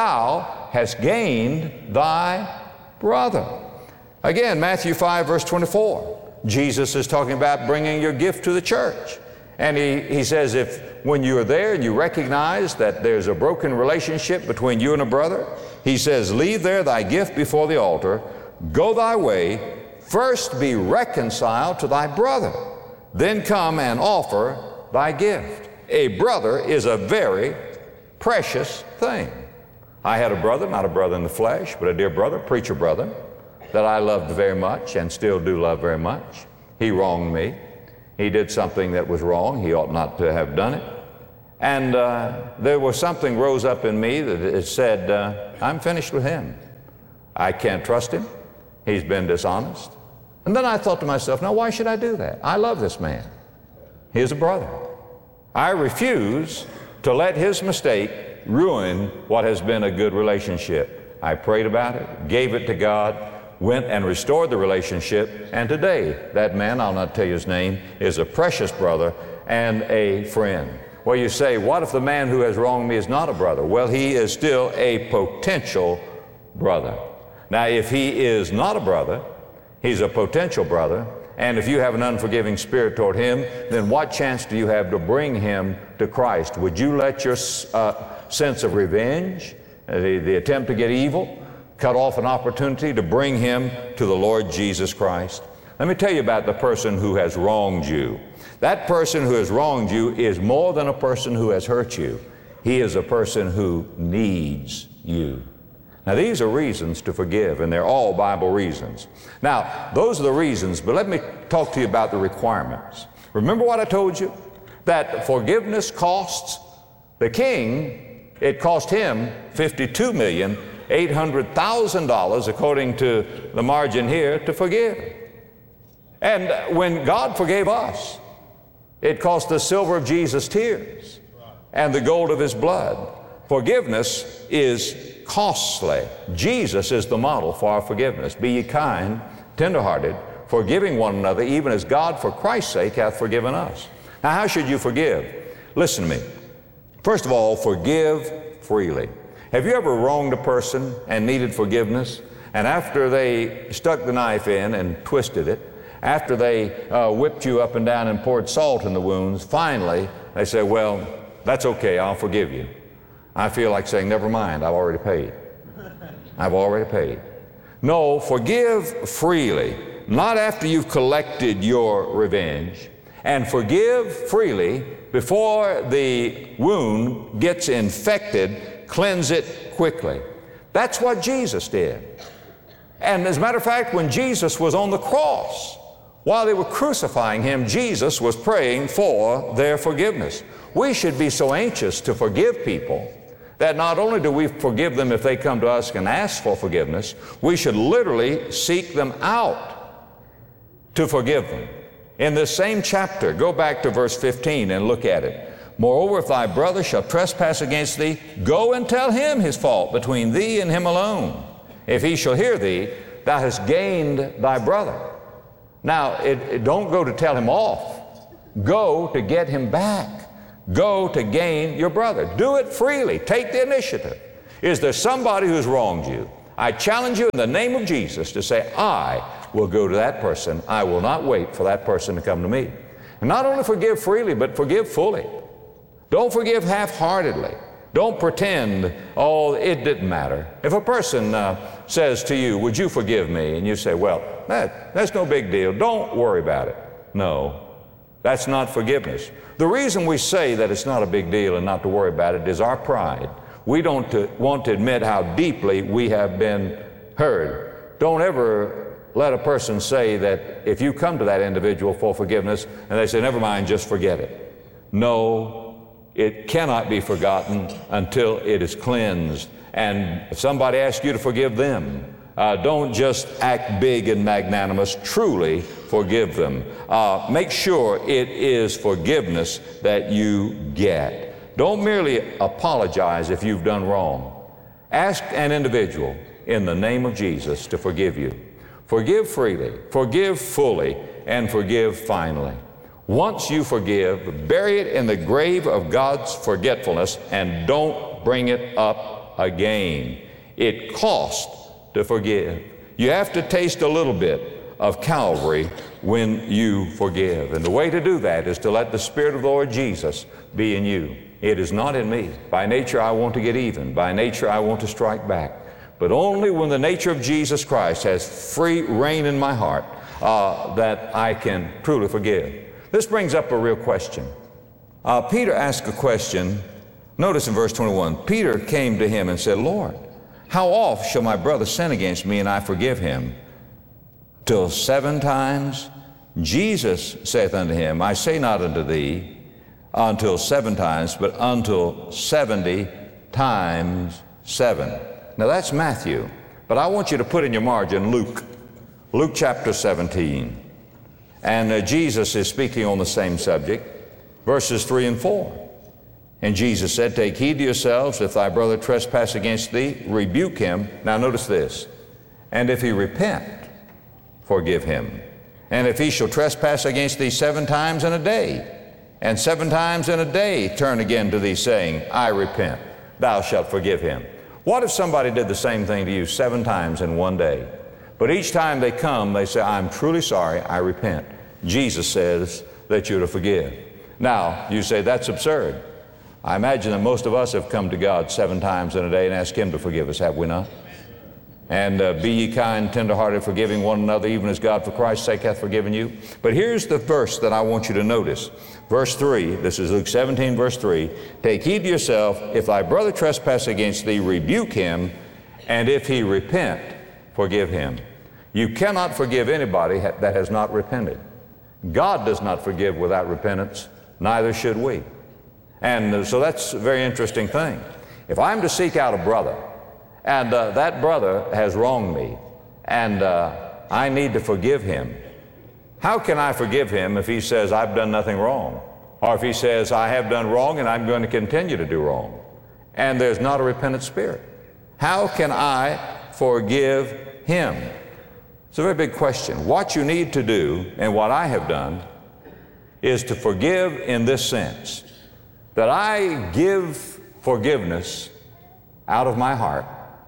thou hast gained thy brother. Again, Matthew five, verse twenty-four, Jesus is talking about bringing your gift to the church. And he, he says, if when you are there and you recognize that there's a broken relationship between you and a brother, he says, leave there thy gift before the altar, go thy way, first be reconciled to thy brother, then come and offer thy gift. A brother is a very precious thing. I had a brother, not a brother in the flesh, but a dear brother, preacher brother, that I loved very much and still do love very much. He wronged me. He did something that was wrong. He ought not to have done it. And uh, there was something rose up in me that it said, uh, I'm finished with him. I can't trust him. He's been dishonest. And then I thought to myself, now why should I do that? I love this man. He is a brother. I refuse to let his mistake ruin what has been a good relationship. I prayed about it, gave it to God, went and restored the relationship, and today that man, I'll not tell you his name, is a precious brother and a friend. Well, you say, what if the man who has wronged me is not a brother? Well, he is still a potential brother. Now, if he is not a brother, he's a potential brother, and if you have an unforgiving spirit toward him, then what chance do you have to bring him to Christ? Would you let your uh, sense of revenge, uh, the, the attempt to get evil, cut off an opportunity to bring him to the Lord Jesus Christ? Let me tell you about the person who has wronged you. That person who has wronged you is more than a person who has hurt you. He is a person who needs you. Now, these are reasons to forgive, and they're all Bible reasons. Now, those are the reasons, but let me talk to you about the requirements. Remember what I told you? That forgiveness costs the king, it cost him fifty-two million eight hundred thousand dollars, according to the margin here, to forgive. And when God forgave us, it cost the silver of Jesus' tears and the gold of his blood. Forgiveness is costly. Jesus is the model for our forgiveness. Be ye kind, tenderhearted, forgiving one another, even as God for Christ's sake hath forgiven us. Now, how should you forgive? Listen to me. First of all, forgive freely. Have you ever wronged a person and needed forgiveness, and after they stuck the knife in and twisted it, after they uh, whipped you up and down and poured salt in the wounds, finally they say, well, that's okay, I'll forgive you. I feel like saying, never mind, I've already paid. I've already paid. No, forgive freely, not after you've collected your revenge, and forgive freely before the wound gets infected. Cleanse it quickly. That's what Jesus did. And as a matter of fact, when Jesus was on the cross, while they were crucifying him, Jesus was praying for their forgiveness. We should be so anxious to forgive people that not only do we forgive them if they come to us and ask for forgiveness, we should literally seek them out to forgive them. In this same chapter, go back to verse fifteen and look at it. Moreover, if thy brother shall trespass against thee, go and tell him his fault between thee and him alone. If he shall hear thee, thou hast gained thy brother. Now, it, it, don't go to tell him off. Go to get him back. Go to gain your brother. Do it freely. Take the initiative. Is there somebody who's wronged you? I challenge you in the name of Jesus to say, I will go to that person. I will not wait for that person to come to me. And not only forgive freely, but forgive fully. Don't forgive half-heartedly. Don't pretend, oh, it didn't matter. If a person uh, says to you, would you forgive me? And you say, well, that, that's no big deal. Don't worry about it. No, that's not forgiveness. The reason we say that it's not a big deal and not to worry about it is our pride. We don't to, want to admit how deeply we have been hurt. Don't ever let a person say that if you come to that individual for forgiveness and they say, never mind, just forget it. No. It cannot be forgotten until it is cleansed. And if somebody asks you to forgive them, uh, don't just act big and magnanimous. Truly forgive them. Uh, make sure it is forgiveness that you get. Don't merely apologize if you've done wrong. Ask an individual in the name of Jesus to forgive you. Forgive freely, forgive fully, and forgive finally. Once you forgive, bury it in the grave of God's forgetfulness and don't bring it up again. It costs to forgive. You have to taste a little bit of Calvary when you forgive. And the way to do that is to let the Spirit of the Lord Jesus be in you. It is not in me. By nature, I want to get even. By nature, I want to strike back. But only when the nature of Jesus Christ has free reign in my heart uh, that I can truly forgive. This brings up a real question. Uh, Peter asked a question. Notice in verse twenty-one, Peter came to him and said, Lord, how oft shall my brother sin against me and I forgive him? Till seven times? Jesus saith unto him, I say not unto thee until seven times, but until seventy times seven. Now that's Matthew, but I want you to put in your margin Luke, Luke chapter seventeen. And uh, Jesus is speaking on the same subject, verses three and four. And Jesus said, take heed to yourselves, if thy brother trespass against thee, rebuke him. Now notice this. And if he repent, forgive him. And if he shall trespass against thee seven times in a day, and seven times in a day turn again to thee, saying, I repent, thou shalt forgive him. What if somebody did the same thing to you seven times in one day? But each time they come, they say, I'm truly sorry, I repent. Jesus says that you're to forgive. Now, you say, that's absurd. I imagine that most of us have come to God seven times in a day and asked Him to forgive us, have we not? And uh, be ye kind, tenderhearted, forgiving one another, even as God for Christ's sake hath forgiven you. But here's the verse that I want you to notice. Verse three, this is Luke seventeen, verse three. Take heed to yourself, if thy brother trespass against thee, rebuke him, and if he repent, forgive him. You cannot forgive anybody that has not repented. God does not forgive without repentance, neither should we. And uh, so that's a very interesting thing. If I'm to seek out a brother, and uh, that brother has wronged me, and uh, I need to forgive him, how can I forgive him if he says I've done nothing wrong? Or if he says I have done wrong and I'm going to continue to do wrong, and there's not a repentant spirit? How can I forgive him? It's a very big question. What you need to do, and what I have done, is to forgive in this sense, that I give forgiveness out of my heart,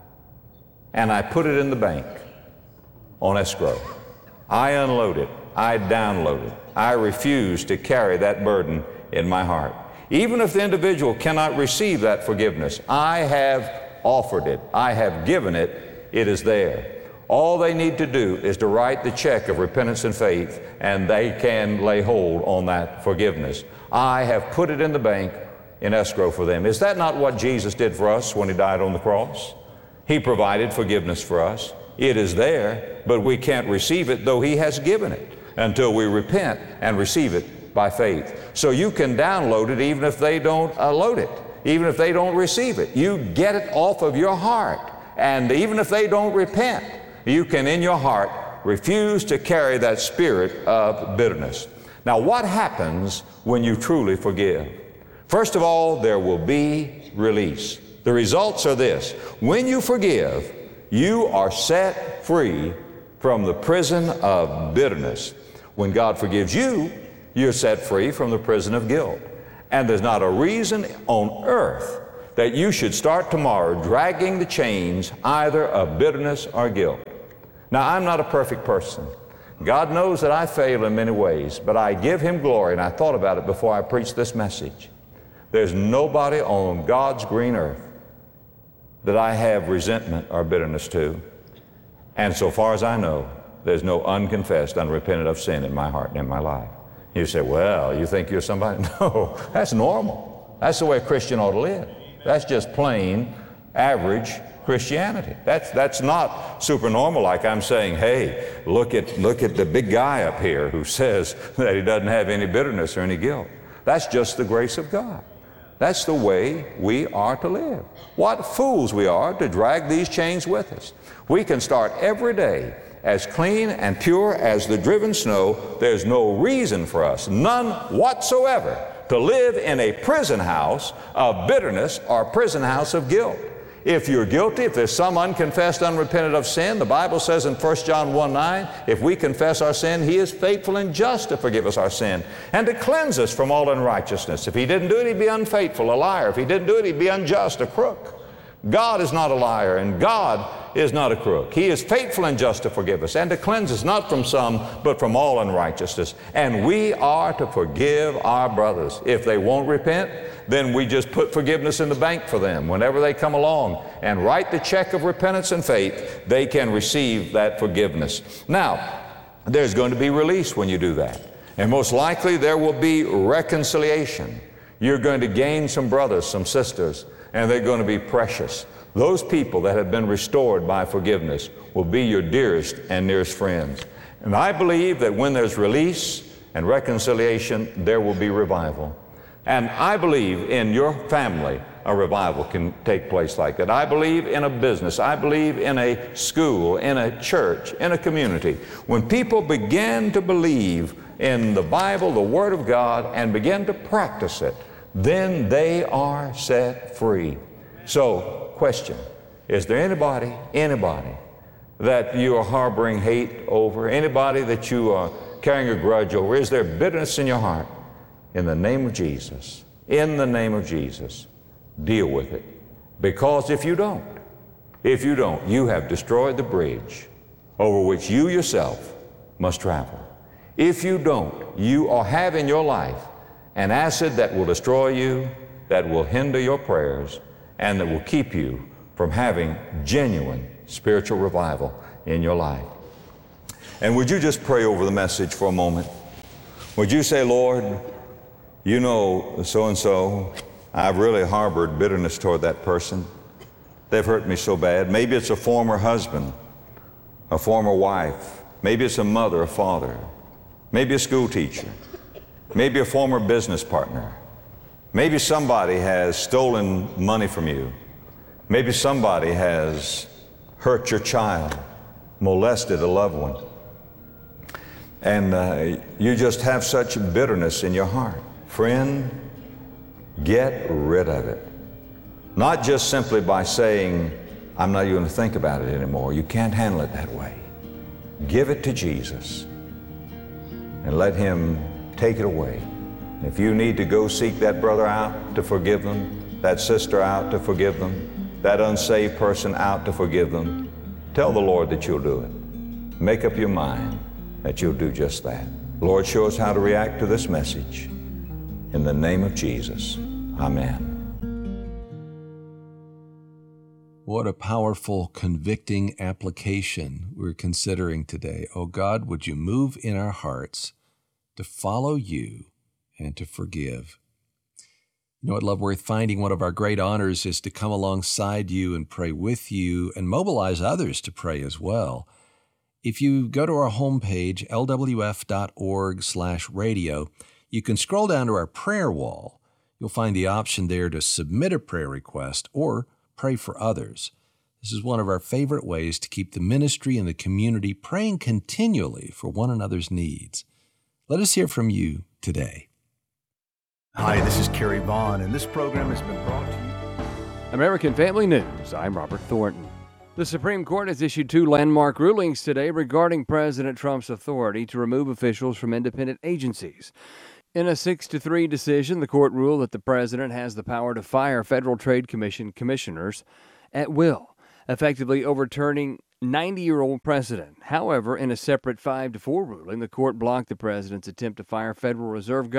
and I put it in the bank on escrow. I unload it. I download it. I refuse to carry that burden in my heart. Even if the individual cannot receive that forgiveness, I have offered it. I have given it. It is there. All they need to do is to write the check of repentance and faith, and they can lay hold on that forgiveness. I have put it in the bank in escrow for them. Is that not what Jesus did for us when He died on the cross? He provided forgiveness for us. It is there, but we can't receive it, though He has given it, until we repent and receive it by faith. So you can download it even if they don't uh, load it, even if they don't receive it. You get it off of your heart. And even if they don't repent, you can in your heart refuse to carry that spirit of bitterness. Now, what happens when you truly forgive? First of all, there will be release. The results are this. When you forgive, you are set free from the prison of bitterness. When God forgives you, you're set free from the prison of guilt. And there's not a reason on earth that you should start tomorrow dragging the chains either of bitterness or guilt. Now, I'm not a perfect person. God knows that I fail in many ways, but I give Him glory, and I thought about it before I preached this message. There's nobody on God's green earth that I have resentment or bitterness to. And so far as I know, there's no unconfessed, unrepentant of sin in my heart and in my life. You say, well, you think you're somebody? No, that's normal. That's the way a Christian ought to live. That's just plain, average Christianity. That's, that's not supernormal, like I'm saying, hey, look at, look at the big guy up here who says that he doesn't have any bitterness or any guilt. That's just the grace of God. That's the way we are to live. What fools we are to drag these chains with us. We can start every day as clean and pure as the driven snow. There's no reason for us, none whatsoever, to live in a prison house of bitterness or prison house of guilt. If you're guilty, if there's some unconfessed, unrepentant of sin, the Bible says in First John one nine, if we confess our sin, He is faithful and just to forgive us our sin and to cleanse us from all unrighteousness. If He didn't do it, He'd be unfaithful, a liar. If He didn't do it, He'd be unjust, a crook. God is not a liar, and God is not a crook. He is faithful and just to forgive us and to cleanse us, not from some, but from all unrighteousness. And we are to forgive our brothers. If they won't repent, then we just put forgiveness in the bank for them. Whenever they come along and write the check of repentance and faith, they can receive that forgiveness. Now, there's going to be release when you do that. And most likely there will be reconciliation. You're going to gain some brothers, some sisters, and they're going to be precious. Those people that have been restored by forgiveness will be your dearest and nearest friends. And I believe that when there's release and reconciliation, there will be revival. And I believe in your family, a revival can take place like that. I believe in a business. I believe in a school, in a church, in a community. When people begin to believe in the Bible, the Word of God, and begin to practice it, then they are set free. So, question, is there anybody, anybody that you are harboring hate over? Anybody that you are carrying a grudge over? Is there bitterness in your heart? In the name of Jesus, in the name of Jesus, deal with it. Because if you don't, if you don't, you have destroyed the bridge over which you yourself must travel. If you don't, you are have in your life an acid that will destroy you, that will hinder your prayers, and that will keep you from having genuine spiritual revival in your life. And would you just pray over the message for a moment? Would you say, Lord, you know so-and-so, I've really harbored bitterness toward that person. They've hurt me so bad. Maybe it's a former husband, a former wife. Maybe it's a mother, a father. Maybe a school teacher. Maybe a former business partner. Maybe somebody has stolen money from you. Maybe somebody has hurt your child, molested a loved one. And uh, you just have such bitterness in your heart. Friend, get rid of it. Not just simply by saying, I'm not even going to think about it anymore. You can't handle it that way. Give it to Jesus and let Him take it away. If you need to go seek that brother out to forgive them, that sister out to forgive them, that unsaved person out to forgive them, tell the Lord that you'll do it. Make up your mind that you'll do just that. Lord, show us how to react to this message. In the name of Jesus, amen. What a powerful, convicting application we're considering today. Oh God, would you move in our hearts to follow you and to forgive? You know, at Love Worth Finding, one of our great honors is to come alongside you and pray with you and mobilize others to pray as well. If you go to our homepage, L W F dot org slash radio, you can scroll down to our prayer wall. You'll find the option there to submit a prayer request or pray for others. This is one of our favorite ways to keep the ministry and the community praying continually for one another's needs. Let us hear from you today. Hi, this is Kerry Vaughn, and this program has been brought to you. American Family News, I'm Robert Thornton. The Supreme Court has issued two landmark rulings today regarding President Trump's authority to remove officials from independent agencies. In a six to three decision, the court ruled that the president has the power to fire Federal Trade Commission commissioners at will, effectively overturning ninety-year-old precedent. However, in a separate five to four ruling, the court blocked the president's attempt to fire Federal Reserve Governor